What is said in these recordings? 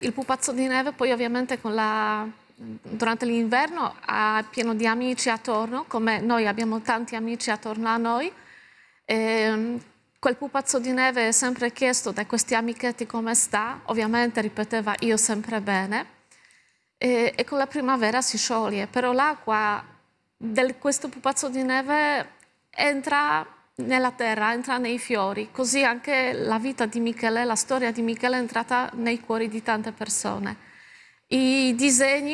Il pupazzo di neve poi ovviamente durante l'inverno è pieno di amici attorno, come noi abbiamo tanti amici attorno a noi. Quel pupazzo di neve è sempre chiesto da questi amichetti come sta, ovviamente ripeteva io sempre bene, e con la primavera si scioglie, però l'acqua di questo pupazzo di neve entra nella terra, entra nei fiori, così anche la vita di Michele, la storia di Michele è entrata nei cuori di tante persone. I disegni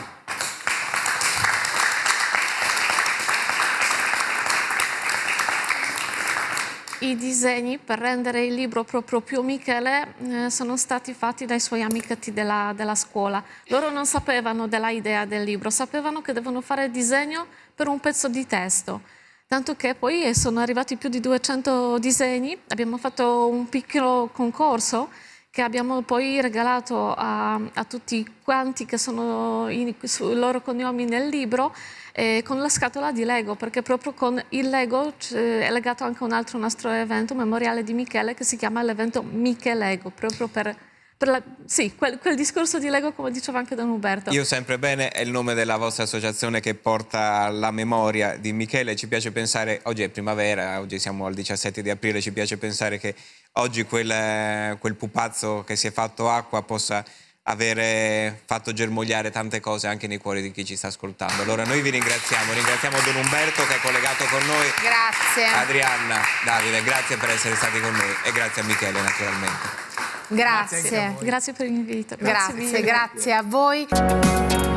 per rendere il libro proprio più Michele sono stati fatti dai suoi amichetti della scuola. Loro non sapevano dell'idea del libro, sapevano che devono fare il disegno per un pezzo di testo. Tanto che poi sono arrivati più di 200 disegni, abbiamo fatto un piccolo concorso che abbiamo poi regalato a tutti quanti che sono i loro cognomi nel libro, con la scatola di Lego, perché proprio con il Lego è legato anche un altro nostro evento memoriale di Michele che si chiama l'evento Michelego, proprio sì, quel discorso di Lego, come diceva anche Don Uberto. Io sempre bene è il nome della vostra associazione che porta la memoria di Michele. Ci piace pensare, oggi è primavera, oggi siamo al 17 di aprile, ci piace pensare che oggi quel pupazzo che si è fatto acqua possa avere fatto germogliare tante cose anche nei cuori di chi ci sta ascoltando. Allora noi vi ringraziamo Don Umberto che è collegato con noi. Grazie. Adrianna, Davide, grazie per essere stati con noi e grazie a Michele naturalmente. Grazie. Grazie per l'invito. Grazie a voi.